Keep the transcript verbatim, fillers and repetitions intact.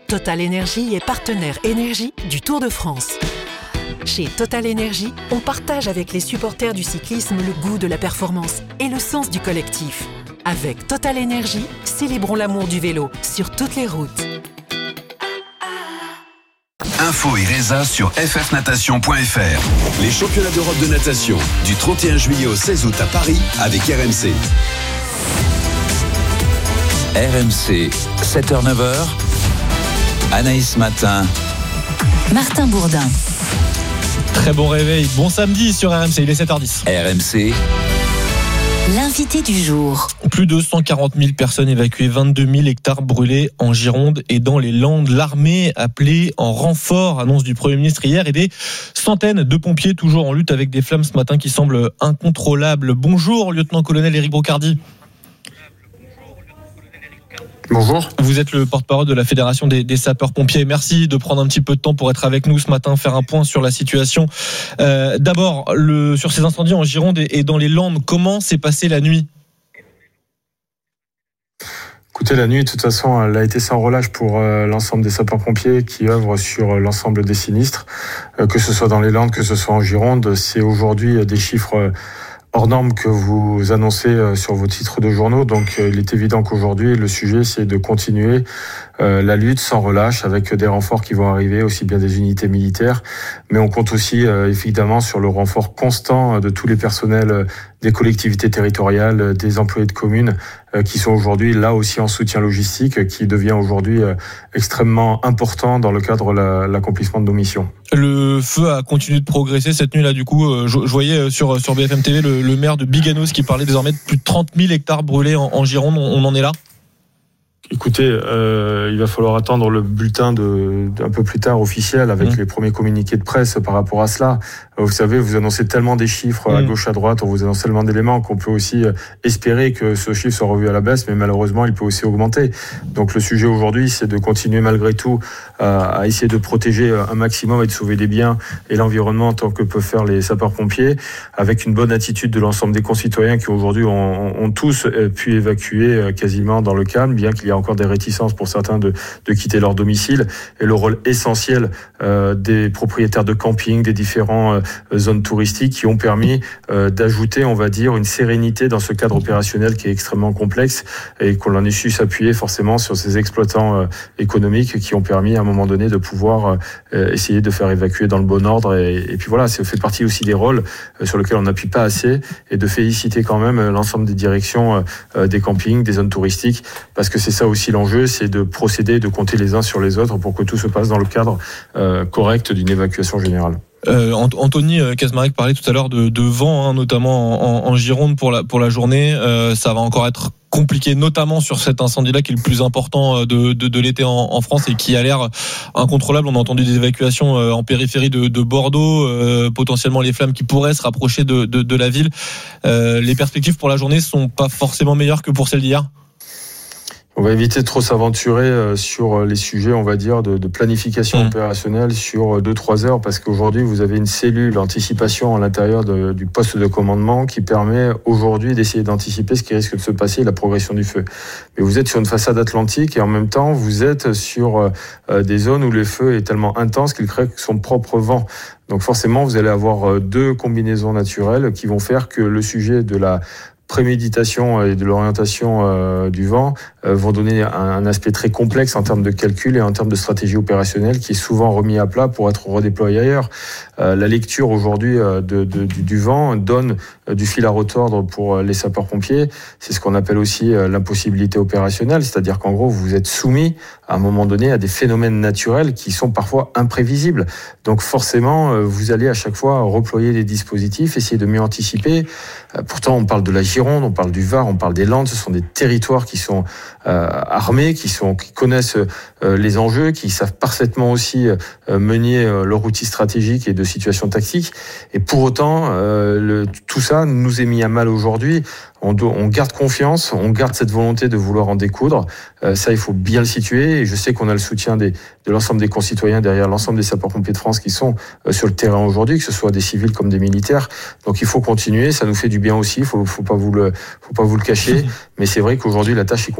Total Énergie est partenaire énergie du Tour de France. Chez Total Énergie, on partage avec les supporters du cyclisme le goût de la performance et le sens du collectif. Avec Total Énergie, célébrons l'amour du vélo sur toutes les routes. Info et résa sur f f natation point f r. Les championnats d'Europe de natation du trente et un juillet au seize août à Paris avec R M C. R M C, sept heures neuf heures. Anaïs Matin. Martin Bourdin. Très bon réveil, bon samedi sur R M C, il est sept heures dix. R M C. L'invité du jour. Plus de cent quarante mille personnes évacuées, vingt-deux mille hectares brûlés en Gironde et dans les Landes. L'armée appelée en renfort, annonce du Premier ministre hier, et des centaines de pompiers toujours en lutte avec des flammes ce matin qui semblent incontrôlables. Bonjour, lieutenant-colonel Éric Brocardi. Bonjour. Vous êtes le porte-parole de la Fédération des, des sapeurs-pompiers. Merci de prendre un petit peu de temps pour être avec nous ce matin, faire un point sur la situation. Euh, d'abord, le, sur ces incendies en Gironde et, et dans les Landes, comment s'est passée la nuit ? Écoutez, la nuit, de toute façon, elle a été sans relâche pour euh, l'ensemble des sapeurs-pompiers qui œuvrent sur euh, l'ensemble des sinistres, euh, que ce soit dans les Landes, que ce soit en Gironde. C'est aujourd'hui euh, des chiffres euh, hors normes que vous annoncez euh, sur vos titres de journaux. Donc, euh, il est évident qu'aujourd'hui, le sujet, c'est de continuer euh, la lutte sans relâche avec des renforts qui vont arriver, aussi bien des unités militaires. Mais on compte aussi, euh, évidemment, sur le renfort constant de tous les personnels euh, des collectivités territoriales, des employés de communes euh, qui sont aujourd'hui là aussi en soutien logistique, qui devient aujourd'hui euh, extrêmement important dans le cadre de la, l'accomplissement de nos missions. Le feu a continué de progresser cette nuit-là. Du coup, euh, je, je voyais sur, sur B F M T V le, le maire de Biganos qui parlait désormais de plus de trente mille hectares brûlés en, en Gironde. On, on en est là ? Écoutez, euh, il va falloir attendre le bulletin de, d'un peu plus tard officiel avec mmh. les premiers communiqués de presse par rapport à cela. Vous savez, vous annoncez tellement des chiffres mmh. à gauche, à droite, on vous annonce tellement d'éléments qu'on peut aussi espérer que ce chiffre soit revu à la baisse, mais malheureusement, il peut aussi augmenter. Donc le sujet aujourd'hui, c'est de continuer malgré tout à, à essayer de protéger un maximum et de sauver des biens et l'environnement tant que peuvent faire les sapeurs-pompiers, avec une bonne attitude de l'ensemble des concitoyens qui aujourd'hui ont, ont tous pu évacuer quasiment dans le calme, bien qu'il y ait encore des réticences pour certains de, de quitter leur domicile, et le rôle essentiel euh, des propriétaires de camping, des différents euh, zones touristiques qui ont permis euh, d'ajouter, on va dire, une sérénité dans ce cadre opérationnel qui est extrêmement complexe et qu'on en ait su s'appuyer forcément sur ces exploitants euh, économiques qui ont permis à un moment donné de pouvoir euh, essayer de faire évacuer dans le bon ordre. Et, et puis voilà, ça fait partie aussi des rôles euh, sur lesquels on n'appuie pas assez, et de féliciter quand même l'ensemble des directions euh, des campings, des zones touristiques, parce que c'est ça aussi l'enjeu, c'est de procéder, de compter les uns sur les autres pour que tout se passe dans le cadre euh, correct d'une évacuation générale. Euh, Anthony Kazmarek parlait tout à l'heure de, de vent, hein, notamment en, en Gironde pour la, pour la journée. Euh, ça va encore être compliqué, notamment sur cet incendie-là qui est le plus important de, de, de l'été en, en France et qui a l'air incontrôlable. On a entendu des évacuations en périphérie de, de Bordeaux, euh, potentiellement les flammes qui pourraient se rapprocher de, de, de la ville. Euh, les perspectives pour la journée sont pas forcément meilleures que pour celles d'hier ? On va éviter de trop s'aventurer sur les sujets, on va dire, de, de planification mmh. opérationnelle sur deux trois heures, parce qu'aujourd'hui, vous avez une cellule anticipation à l'intérieur de, du poste de commandement qui permet aujourd'hui d'essayer d'anticiper ce qui risque de se passer et la progression du feu. Mais vous êtes sur une façade atlantique et en même temps, vous êtes sur euh, des zones où le feu est tellement intense qu'il crée son propre vent. Donc forcément, vous allez avoir deux combinaisons naturelles qui vont faire que le sujet de la préméditation et de l'orientation euh, du vent euh, vont donner un, un aspect très complexe en termes de calcul et en termes de stratégie opérationnelle qui est souvent remis à plat pour être redéployé ailleurs. Euh, la lecture aujourd'hui euh, de, de, du, du vent donne euh, du fil à retordre pour euh, les sapeurs-pompiers. C'est ce qu'on appelle aussi euh, l'impossibilité opérationnelle, c'est-à-dire qu'en gros, vous êtes soumis à un moment donné à des phénomènes naturels qui sont parfois imprévisibles. Donc forcément, euh, vous allez à chaque fois reployer des dispositifs, essayer de mieux anticiper. Euh, pourtant, on parle de la Gironde, on parle du Var, on parle des Landes. Ce sont des territoires qui sont euh, armés, qui sont, qui connaissent euh, les enjeux, qui savent parfaitement aussi euh, mener euh, leur outil stratégique et de situation tactique. Et pour autant, euh, le, tout ça nous est mis à mal aujourd'hui. On, doit, on garde confiance, on garde cette volonté de vouloir en découdre. Euh, ça, il faut bien le situer. Et je sais qu'on a le soutien des, de l'ensemble des concitoyens derrière l'ensemble des sapeurs-pompiers de France qui sont euh, sur le terrain aujourd'hui, que ce soit des civils comme des militaires. Donc il faut continuer. Ça nous fait du bien aussi. Il faut, faut pas vous le, faut pas vous le cacher. Mais c'est vrai qu'aujourd'hui la tâche est